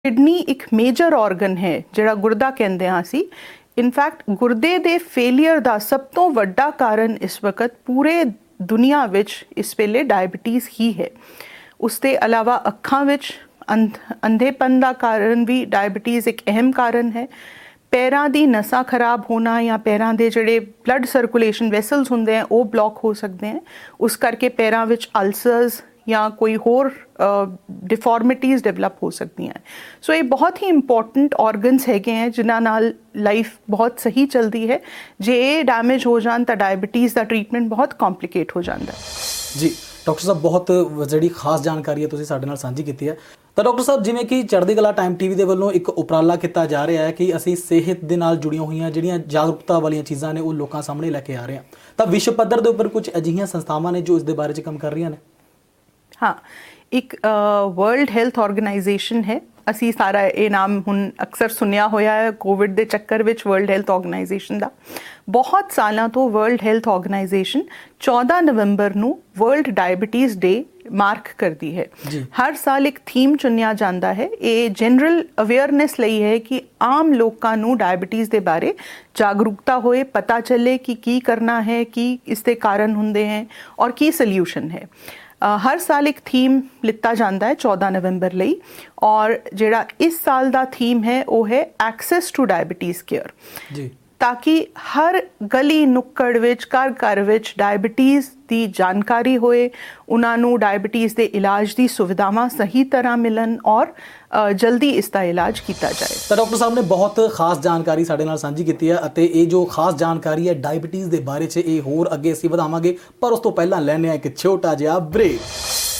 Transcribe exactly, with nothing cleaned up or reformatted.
Kidney एक major organ है ਜਿਹੜਾ ਗੁਰਦਾ ਕਹਿੰਦੇ ਹਾਂ ਅਸੀਂ। ਇਨਫੈਕਟ ਗੁਰਦੇ ਦੇ ਫੇਲੀਅਰ ਦਾ ਸਭ ਤੋਂ ਵੱਡਾ ਕਾਰਨ ਇਸ ਵਕਤ ਪੂਰੇ ਦੁਨੀਆ ਵਿੱਚ ਇਸ ਵੇਲੇ ਡਾਇਬੀਟੀਜ਼ ਹੀ ਹੈ। ਉਸ ਦੇ ਇਲਾਵਾ ਅੱਖਾਂ ਵਿੱਚ ਅੰਧੇਪਨ ਦਾ ਕਾਰਨ ਵੀ ਡਾਇਬੀਟੀਜ਼ ਇੱਕ ਅਹਿਮ ਕਾਰਨ ਹੈ। ਪੈਰਾਂ ਦੀ ਨਸਾਂ ਖਰਾਬ ਹੋਣਾ ਜਾਂ ਪੈਰਾਂ ਦੇ ਜਿਹੜੇ ਬਲੱਡ ਸਰਕੂਲੇਸ਼ਨ ਵੈਸਲਸ ਹੁੰਦੇ ਆ ਉਹ ਬਲੌਕ ਹੋ ਸਕਦੇ ਹਨ। ਉਸ ਕਰਕੇ ਪੈਰਾਂ ਵਿੱਚ ਅਲਸਰਸ ਜਾਂ ਕੋਈ ਹੋਰ ਡਿਫਾਰਮਿਟੀਜ਼ ਡਿਵੈਲਪ ਹੋ ਸਕਦੀਆਂ। ਸੋ ਇਹ ਬਹੁਤ ਹੀ ਇੰਪੋਰਟੈਂਟ ਆਰਗਨਸ ਹੈਗੇ ਹੈ ਜਿਨ੍ਹਾਂ ਨਾਲ ਲਾਈਫ ਬਹੁਤ ਸਹੀ ਚੱਲਦੀ ਹੈ। ਜੇ ਇਹ ਡੈਮੇਜ ਹੋ ਜਾਣ ਤਾਂ ਡਾਇਬੀਟੀਜ਼ ਦਾ ਟ੍ਰੀਟਮੈਂਟ ਬਹੁਤ ਕੰਪਲਿਕੇਟ ਹੋ ਜਾਂਦਾ ਜੀ। ਡਾਕਟਰ ਸਾਹਿਬ ਬਹੁਤ ਜਿਹੜੀ ਖਾਸ ਜਾਣਕਾਰੀ ਹੈ ਤੁਸੀਂ ਸਾਡੇ ਨਾਲ ਸਾਂਝੀ ਕੀਤੀ ਹੈ। ਤਾਂ ਡਾਕਟਰ ਸਾਹਿਬ ਜਿਵੇਂ ਕਿ ਚੜ੍ਹਦੀ ਕਲਾ ਟਾਈਮ ਟੀਵੀ ਦੇ ਵੱਲੋਂ ਇੱਕ ਉਪਰਾਲਾ ਕੀਤਾ ਜਾ ਰਿਹਾ ਹੈ ਕਿ ਅਸੀਂ ਸਿਹਤ ਦੇ ਨਾਲ ਜੁੜੀਆਂ ਹੋਈਆਂ ਜਿਹੜੀਆਂ ਜਾਗਰੂਕਤਾ ਵਾਲੀਆਂ ਚੀਜ਼ਾਂ ਨੇ ਉਹ ਲੋਕਾਂ ਸਾਹਮਣੇ ਲੈ ਕੇ ਆ ਰਹੇ ਹਾਂ। ਤਾਂ ਵਿਸ਼ਵ ਪੱਧਰ ਦੇ ਉੱਪਰ ਕੁਝ ਅਜਿਹੀਆਂ ਸੰਸਥਾਵਾਂ ਨੇ ਜੋ ਇਸ ਦੇ ਬਾਰੇ 'ਚ ਕੰਮ ਕਰ ਰਹੀਆਂ ਨੇ। ਹਾਂ, ਇੱਕ ਵਰਲਡ ਹੈਲਥ ਆਰਗੇਨਾਈਜੇਸ਼ਨ ਹੈ। ਅਸੀਂ ਸਾਰਾ ਇਹ ਨਾਮ ਹੁਣ ਅਕਸਰ ਸੁਣਿਆ ਹੋਇਆ ਹੈ ਕੋਵਿਡ ਦੇ ਚੱਕਰ ਵਿੱਚ ਵਰਲਡ ਹੈਲਥ ਆਰਗੇਨਾਈਜੇਸ਼ਨ ਦਾ। ਬਹੁਤ ਸਾਲਾਂ ਤੋਂ ਵਰਲਡ ਹੈਲਥ ਆਰਗੇਨਾਈਜੇਸ਼ਨ ਚੌਦਾਂ ਨਵੰਬਰ ਨੂੰ ਵਰਲਡ ਡਾਇਬੀਟੀਜ਼ ਡੇ ਮਾਰਕ ਕਰਦੀ ਹੈ। ਹਰ ਸਾਲ ਇੱਕ ਥੀਮ ਚੁਣਿਆ ਜਾਂਦਾ ਹੈ। ਇਹ ਜਨਰਲ ਅਵੇਅਰਨੈਸ ਲਈ ਹੈ ਕਿ ਆਮ ਲੋਕਾਂ ਨੂੰ ਡਾਇਬੀਟੀਜ਼ ਦੇ ਬਾਰੇ ਜਾਗਰੂਕਤਾ ਹੋਏ, ਪਤਾ ਚੱਲੇ ਕਿ ਕੀ ਕਰਨਾ ਹੈ, ਕੀ ਇਸ ਦੇ ਕਾਰਨ ਹੁੰਦੇ ਹੈ ਔਰ ਕੀ ਸੋਲਿਊਸ਼ਨ ਹੈ। ਹਰ ਸਾਲ ਇੱਕ ਥੀਮ ਲਿੱਤਾ ਜਾਂਦਾ ਹੈ ਚੌਦਾਂ ਨਵੰਬਰ ਲਈ ਔਰ ਜਿਹੜਾ ਇਸ ਸਾਲ ਦਾ ਥੀਮ ਹੈ ਉਹ ਹੈ ਐਕਸੈਸ ਟੂ ਡਾਇਬੀਟੀਜ਼ ਕੇਅਰ। ਜੀ, ਤਾਂ ਕਿ ਹਰ ਗਲੀ ਨੁੱਕੜ ਵਿੱਚ ਘਰ ਘਰ ਵਿੱਚ ਡਾਇਬੀਟੀਜ਼ ਦੀ ਜਾਣਕਾਰੀ ਹੋਏ, ਉਹਨਾਂ ਨੂੰ ਡਾਇਬੀਟੀਜ਼ ਦੇ ਇਲਾਜ ਦੀ ਸੁਵਿਧਾਵਾਂ ਸਹੀ ਤਰ੍ਹਾਂ ਮਿਲਣ ਔਰ ਜਲਦੀ ਇਸ ਦਾ ਇਲਾਜ ਕੀਤਾ ਜਾਏ। ਤਾਂ ਡਾਕਟਰ ਸਾਹਿਬ ਨੇ ਬਹੁਤ ਖਾਸ ਜਾਣਕਾਰੀ ਸਾਡੇ ਨਾਲ ਸਾਂਝੀ ਕੀਤੀ ਹੈ ਅਤੇ ਇਹ ਜੋ ਖਾਸ ਜਾਣਕਾਰੀ ਹੈ ਡਾਇਬੀਟੀਜ਼ ਦੇ ਬਾਰੇ 'ਚ ਇਹ ਹੋਰ ਅੱਗੇ ਅਸੀਂ ਵਧਾਵਾਂਗੇ, ਪਰ ਉਸ ਤੋਂ ਪਹਿਲਾਂ ਲੈਂਦੇ ਹਾਂ ਇੱਕ ਛੋਟਾ ਜਿਹਾ ਬ੍ਰੇਕ।